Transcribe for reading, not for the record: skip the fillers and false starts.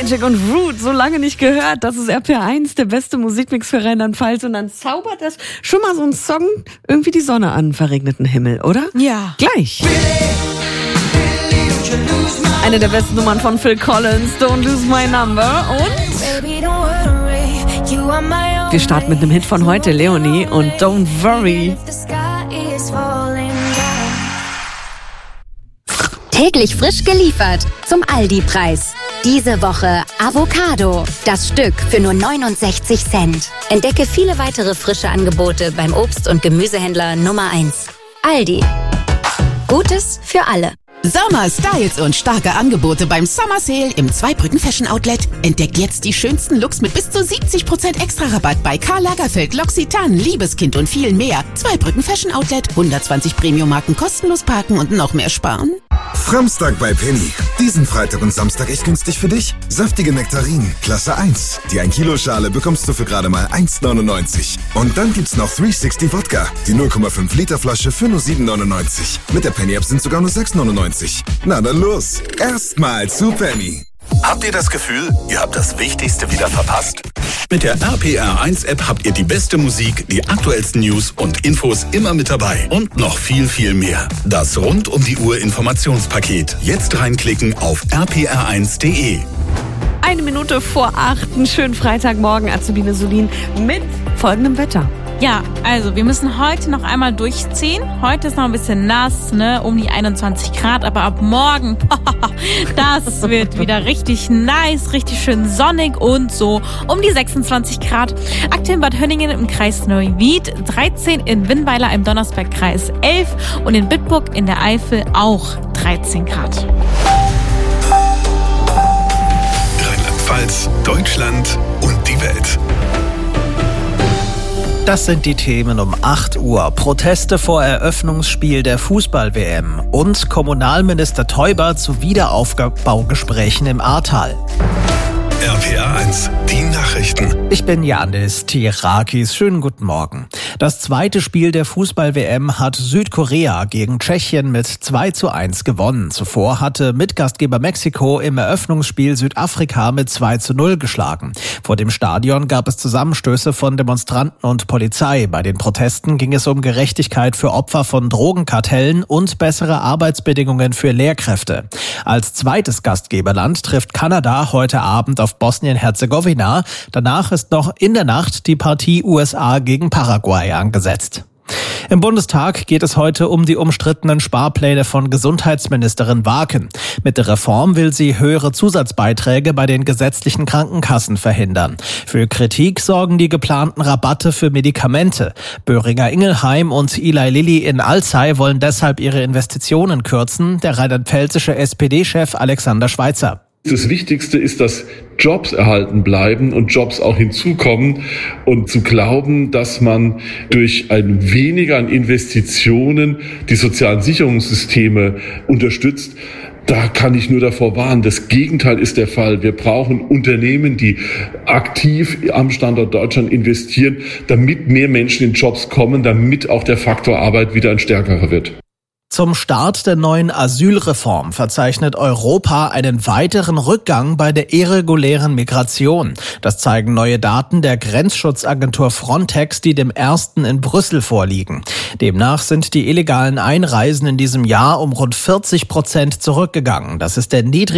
Magic und Root, so lange nicht gehört. Das ist RPR1, der beste Musikmix für Rheinland-Pfalz. Und dann zaubert das schon mal so ein Song irgendwie die Sonne an, verregneten Himmel, oder? Ja. Gleich. Eine der besten Nummern von Phil Collins, Don't Lose My Number. Und wir starten mit einem Hit von heute, Leonie und Don't Worry. Täglich frisch geliefert zum Aldi-Preis. Diese Woche Avocado. Das Stück für nur 69 Cent. Entdecke viele weitere frische Angebote beim Obst- und Gemüsehändler Nummer 1. Aldi. Gutes für alle. Sommer, Styles und starke Angebote beim Summer Sale im Zweibrücken Fashion Outlet. Entdeckt jetzt die schönsten Looks mit bis zu 70% Extra-Rabatt bei Karl Lagerfeld, L'Occitane, Liebeskind und viel mehr. Zweibrücken Fashion Outlet, 120 Premium-Marken kostenlos parken und noch mehr sparen. Samstag bei Penny. Diesen Freitag und Samstag echt günstig für dich. Saftige Nektarinen, Klasse 1. Die 1 Kilo Schale bekommst du für gerade mal 1,99. Und dann gibt's noch 360 Wodka. Die 0,5 Liter Flasche für nur 7,99. Mit der Penny App sind sogar nur 6,99. Na dann los. Erstmal zu Penny. Habt ihr das Gefühl, ihr habt das Wichtigste wieder verpasst? Mit der RPR1-App habt ihr die beste Musik, die aktuellsten News und Infos immer mit dabei. Und noch viel, viel mehr. Das rund um die Uhr Informationspaket. Jetzt reinklicken auf rpr1.de. 1 Minute vor 8, einen schönen Freitagmorgen, Azubine Solin, mit folgendem Wetter. Ja, also wir müssen heute noch einmal durchziehen. Heute ist noch ein bisschen nass, um die 21 Grad, aber ab morgen, das wird wieder richtig nice, richtig schön sonnig und so um die 26 Grad. Aktuell in Bad Hönningen im Kreis Neuwied, 13 in Winnweiler im Donnersbergkreis 11 und in Bitburg in der Eifel auch 13 Grad. Rheinland-Pfalz, Deutschland und die Welt. Das sind die Themen um 8 Uhr. Proteste vor Eröffnungsspiel der Fußball-WM und Kommunalminister Teuber zu Wiederaufbaugesprächen im Ahrtal. RPR1, die Nachrichten. Ich bin Janis Tirakis. Schönen guten Morgen. Das zweite Spiel der Fußball-WM hat Südkorea gegen Tschechien mit 2:1 gewonnen. Zuvor hatte Mitgastgeber Mexiko im Eröffnungsspiel Südafrika mit 2:0 geschlagen. Vor dem Stadion gab es Zusammenstöße von Demonstranten und Polizei. Bei den Protesten ging es um Gerechtigkeit für Opfer von Drogenkartellen und bessere Arbeitsbedingungen für Lehrkräfte. Als zweites Gastgeberland trifft Kanada heute Abend auf Bosnien-Herzegowina. Danach ist noch in der Nacht die Partie USA gegen Paraguay angesetzt. Im Bundestag geht es heute um die umstrittenen Sparpläne von Gesundheitsministerin Waken. Mit der Reform will sie höhere Zusatzbeiträge bei den gesetzlichen Krankenkassen verhindern. Für Kritik sorgen die geplanten Rabatte für Medikamente. Böhringer-Ingelheim und Eli Lilly in Alzey wollen deshalb ihre Investitionen kürzen. Der rheinland-pfälzische SPD-Chef Alexander Schweitzer. Das Wichtigste ist, dass Jobs erhalten bleiben und Jobs auch hinzukommen und zu glauben, dass man durch ein weniger an Investitionen die sozialen Sicherungssysteme unterstützt. Da kann ich nur davor warnen. Das Gegenteil ist der Fall. Wir brauchen Unternehmen, die aktiv am Standort Deutschland investieren, damit mehr Menschen in Jobs kommen, damit auch der Faktor Arbeit wieder ein stärkerer wird. Zum Start der neuen Asylreform verzeichnet Europa einen weiteren Rückgang bei der irregulären Migration. Das zeigen neue Daten der Grenzschutzagentur Frontex, die dem 1. in Brüssel vorliegen. Demnach sind die illegalen Einreisen in diesem Jahr um rund 40% zurückgegangen. Das ist der niedrigste